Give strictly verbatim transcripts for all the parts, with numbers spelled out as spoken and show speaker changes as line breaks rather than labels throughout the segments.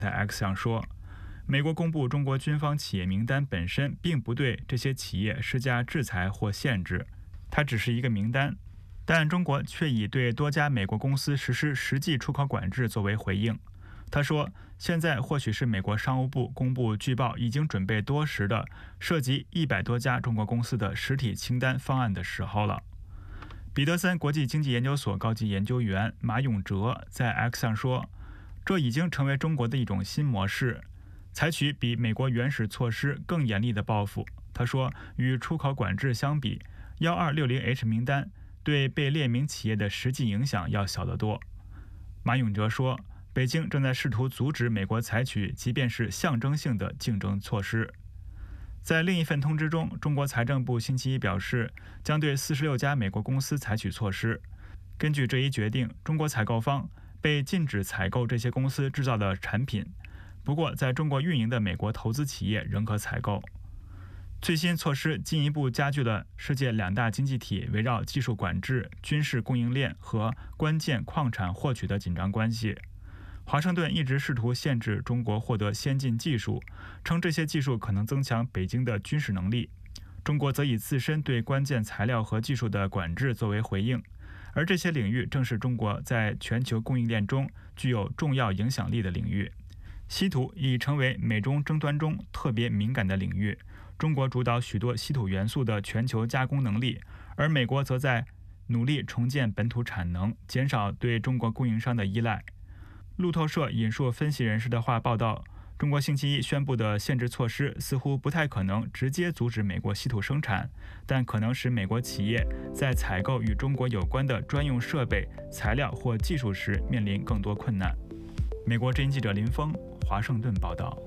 在 X 上说，美国公布中国军方企业名单本身并不对这些企业施加制裁或限制，它只是一个名单，但中国却以对多家美国公司实施实际出口管制作为回应。他说，现在或许是美国商务部公布据报已经准备多时的涉及一百多家中国公司的实体清单方案的时候了。彼得森国际经济研究所高级研究员马永哲在 X 上说，这已经成为中国的一种新模式，采取比美国原始措施更严厉的报复。他说，与出口管制相比，一二六零 H 名单对被列明企业的实际影响要小得多。马永哲说，北京正在试图阻止美国采取即便是象征性的竞争措施。在另一份通知中，中国财政部星期一表示，将对四十六家美国公司采取措施。根据这一决定，中国采购方被禁止采购这些公司制造的产品，不过在中国运营的美国投资企业仍可采购。最新措施进一步加剧了世界两大经济体围绕技术管制、军事供应链和关键矿产获取的紧张关系。华盛顿一直试图限制中国获得先进技术，称这些技术可能增强北京的军事能力。中国则以自身对关键材料和技术的管制作为回应，而这些领域正是中国在全球供应链中具有重要影响力的领域。稀土已成为美中争端中特别敏感的领域，中国主导许多稀土元素的全球加工能力，而美国则在努力重建本土产能，减少对中国供应商的依赖。路透社引述分析人士的话报道，中国星期一宣布的限制措施似乎不太可能直接阻止美国稀土生产，但可能使美国企业在采购与中国有关的专用设备、材料或技术时面临更多困难。美国之音记者林峰，华盛顿报道。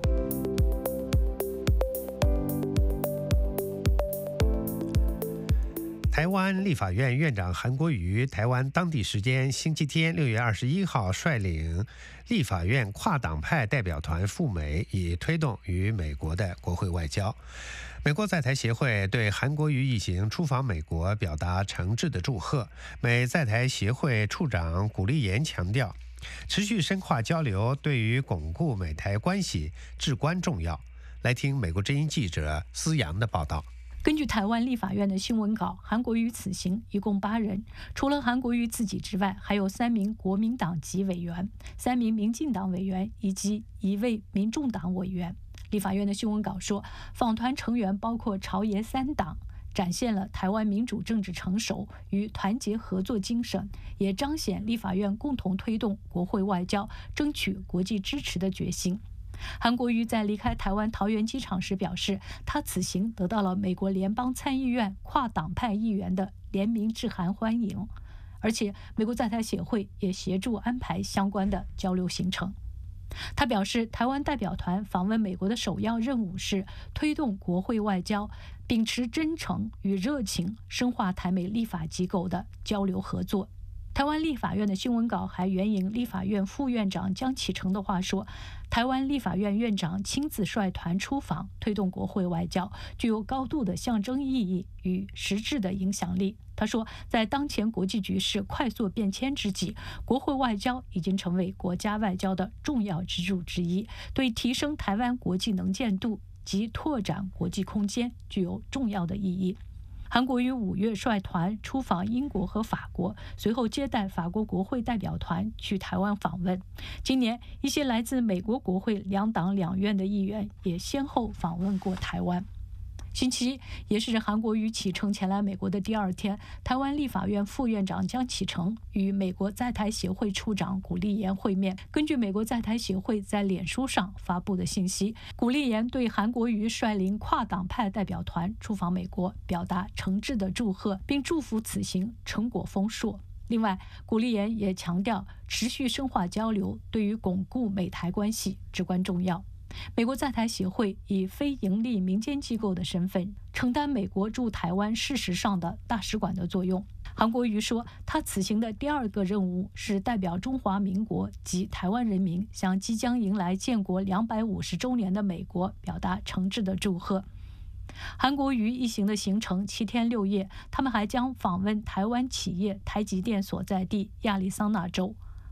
台湾立法院院长韩国瑜台湾当地时间星期天六月二十一号率领立法院跨党派代表团赴美，以推动与美国的国会外交。美国在台协会对韩国瑜一行出访美国表达诚挚的祝贺。美在台协会处长古立言强调，持续深化交流对于巩固美台关系至关重要。来听美国之音记者思阳的报道。
根据台湾立法院的新闻稿，韩国瑜此行一共八人，除了韩国瑜自己之外，还有三名国民党籍委员、三名民进党委员以及一位民众党委员。立法院的新闻稿说，访团成员包括朝野三党，展现了台湾民主政治成熟与团结合作精神，也彰显立法院共同推动国会外交、争取国际支持的决心。韩国瑜在离开台湾桃园机场时表示，他此行得到了美国联邦参议院跨党派议员的联名致函欢迎，而且美国在台协会也协助安排相关的交流行程。他表示，台湾代表团访问美国的首要任务是推动国会外交，秉持真诚与热情，深化台美立法机构的交流合作。台湾立法院的新闻稿还援引立法院副院长江启臣的话说，台湾立法院院长亲自率团出访，推动国会外交，具有高度的象征意义与实质的影响力。他说，在当前国际局势快速变迁之际，国会外交已经成为国家外交的重要支柱之一，对提升台湾国际能见度及拓展国际空间具有重要的意义。韩国于五月率团出访英国和法国，随后接待法国国会代表团去台湾访问。今年，一些来自美国国会两党两院的议员也先后访问过台湾。星期一也是韩国瑜启程前来美国的第二天，台湾立法院副院长江启臣与美国在台协会处长古立言会面。根据美国在台协会在脸书上发布的信息，古立言对韩国瑜率领跨党派代表团出访美国表达诚挚的祝贺，并祝福此行成果丰硕。另外，古立言也强调，持续深化交流对于巩固美台关系至关重要。美国在台协会以非营利民间机构的身份，承担美国驻台湾事实上的大使馆的作用。韩国瑜说，他此行的第二个任务是代表中华民国及台湾人民，向即将迎来建国两百五十周年的美国表达诚挚的祝贺。韩国瑜一行的行程七天六夜，他们还将访问台湾企业台积电所在地亚利桑那州。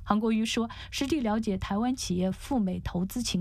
韩国瑜说，实地了解台湾企业赴美投资情